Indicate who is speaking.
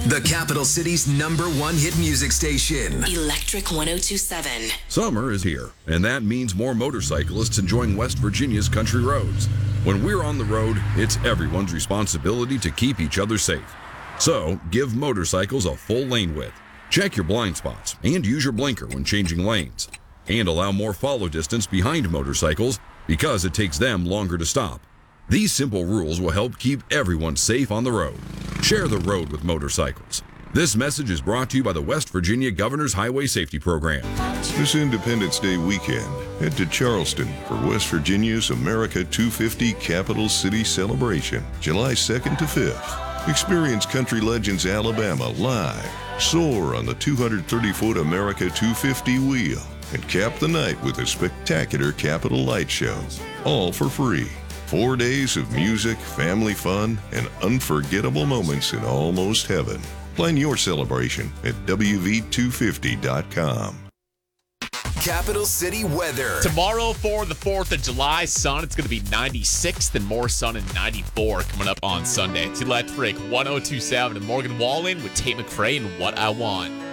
Speaker 1: The capital city's #1 hit music station.
Speaker 2: Electric 1027.
Speaker 3: Summer is here, and that means more motorcyclists enjoying West Virginia's country roads. When we're on the road, it's everyone's responsibility to keep each other safe. So, give motorcycles a full lane width. Check your blind spots and use your blinker when changing lanes. And allow more follow distance behind motorcycles because it takes them longer to stop. These simple rules will help keep everyone safe on the road. Share the road with motorcycles. This message is brought to you by the West Virginia Governor's Highway Safety Program.
Speaker 4: This Independence Day weekend, head to Charleston for West Virginia's America 250 Capital City Celebration, July 2nd to 5th. Experience country legends Alabama live, soar on the 230-foot America 250 wheel, and cap the night with a spectacular Capitol Light Show, all for free. 4 days of music, family fun, and unforgettable moments in almost heaven. Plan your celebration at WV250.com.
Speaker 1: Capital City weather.
Speaker 5: Tomorrow for the 4th of July, sun, it's going to be 96, then more sun and 94 coming up on Sunday. It's Electric 1027 and Morgan Wallen with Tate McRae and What I Want.